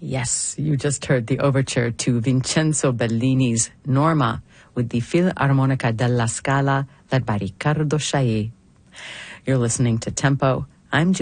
Yes, you just heard the overture to Vincenzo Bellini's Norma with the Filarmonica della Scala led by Riccardo Chailly. You're listening to Tempo. I'm Julie.